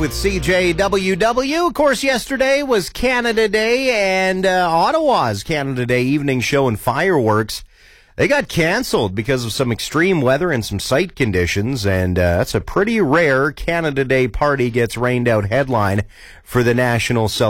With CJWW. Of course, yesterday was Canada Day, and Ottawa's Canada Day evening show and fireworks, they got canceled because of some extreme weather and some site conditions, and that's a pretty rare Canada Day party gets rained out headline for the national celebration.